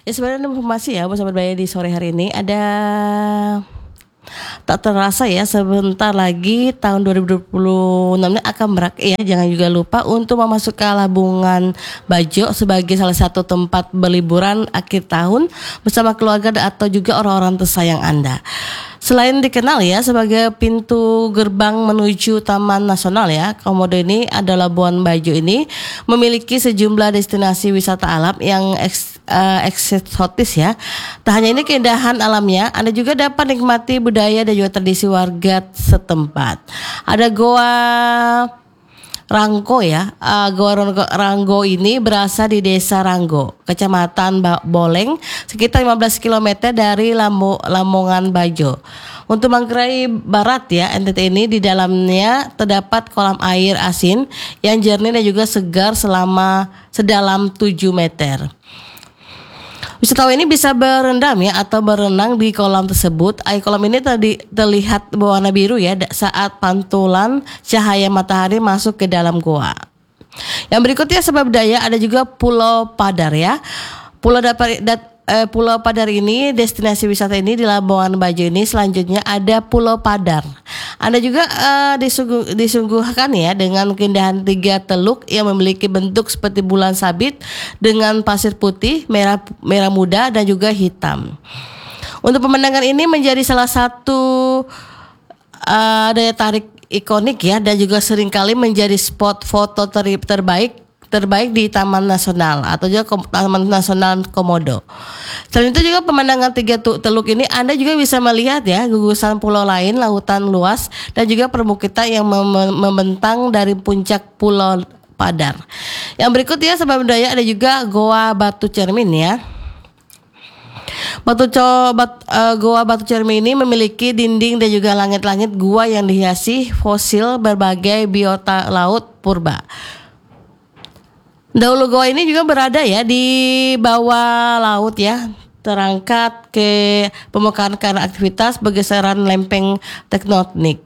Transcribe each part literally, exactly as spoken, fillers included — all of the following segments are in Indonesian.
Ya sebenarnya informasi ya buat sahabat Bayu di sore hari ini ada tak terasa ya sebentar lagi tahun dua ribu dua puluh enam ini akan berakhir ya. Jangan juga lupa untuk memasukkan Labuan Bajo sebagai salah satu tempat berliburan akhir tahun bersama keluarga atau juga orang-orang tersayang Anda. Selain dikenal ya sebagai pintu gerbang menuju Taman Nasional ya, Komodo ini ada Labuan Bajo ini memiliki sejumlah destinasi wisata alam yang eks, uh, eksotis ya. Tak hanya ini keindahan alamnya, Anda juga dapat nikmati budaya dan juga tradisi warga setempat. Ada Goa Ranggo ya, uh, Goa Ranggo ini berasal di Desa Ranggo, Kecamatan Boleng, sekitar lima belas kilometer dari Lambo, Lamongan Bajo. Untuk Manggarai Barat ya, N T T ini di dalamnya terdapat kolam air asin yang jernih dan juga segar selama sedalam tujuh meter. Wisatawan ini bisa berendam ya atau berenang di kolam tersebut. Air kolam ini tadi terlihat berwarna biru ya saat pantulan cahaya matahari masuk ke dalam goa. Yang berikutnya sebab daya ada juga Pulau Padar ya. Pulau dapat dat, eh, Pulau Padar ini destinasi wisata ini di Labuan Bajo ini. Selanjutnya ada Pulau Padar. Anda juga uh, disungguh, disungguhkan ya dengan keindahan tiga teluk yang memiliki bentuk seperti bulan sabit dengan pasir putih, merah merah muda dan juga hitam. Untuk pemandangan ini menjadi salah satu uh, daya tarik ikonik ya dan juga seringkali menjadi spot foto ter- terbaik terbaik di Taman Nasional atau juga Taman Nasional Komodo. Selain itu juga pemandangan tiga teluk ini Anda juga bisa melihat ya gugusan pulau lain, lautan luas dan juga perbukitan yang mem- membentang dari puncak Pulau Padar. Yang berikutnya sebab daya ada juga Goa Batu Cermin ya. Batu Co, bat, uh, Goa Batu Cermin ini memiliki dinding dan juga langit-langit gua yang dihiasi fosil berbagai biota laut purba. Dahulu goa ini juga berada ya di bawah laut ya, terangkat ke permukaan karena aktivitas bergeseran lempeng tektonik.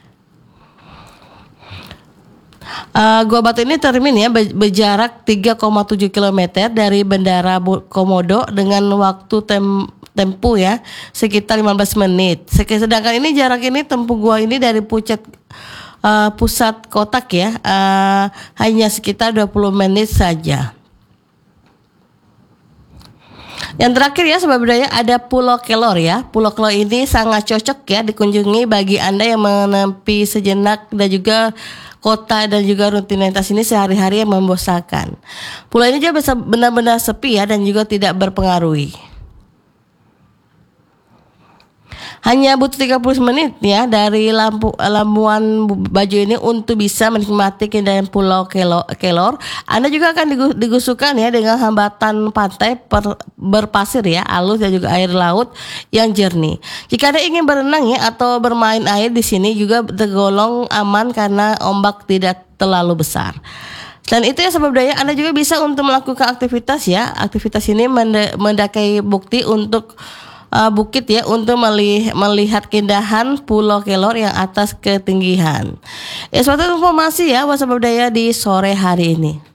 Uh, Goa Batu ini termin ya berjarak tiga koma tujuh kilometer dari Bandara Komodo dengan waktu tem- tempuh ya sekitar lima belas menit. Sedangkan ini jarak ini tempuh gua ini dari puncak Uh, pusat kotak ya uh, hanya sekitar dua puluh menit saja. Yang terakhir ya sebab budaya ada Pulau Kelor ya. Pulau Kelor ini sangat cocok ya dikunjungi bagi Anda yang menepi sejenak dan juga kota dan juga rutinitas ini sehari-hari yang membosankan. Pulau ini juga bisa benar-benar sepi ya dan juga tidak berpengaruhi. Hanya butuh tiga puluh menit ya dari lampu, Labuan Bajo ini untuk bisa menikmati keindahan Pulau Kelor. Anda juga akan digusukan ya dengan hambatan pantai per, berpasir ya, halus dan juga air laut yang jernih. Jika Anda ingin berenang ya atau bermain air di sini juga tergolong aman karena ombak tidak terlalu besar. Dan itu ya sebab daya Anda juga bisa untuk melakukan aktivitas ya. Aktivitas ini mendaki bukti untuk Uh, bukit ya untuk melih- melihat keindahan Pulau Kelor yang atas ketinggian. Ya suatu informasi ya buat sahabat budaya di sore hari ini.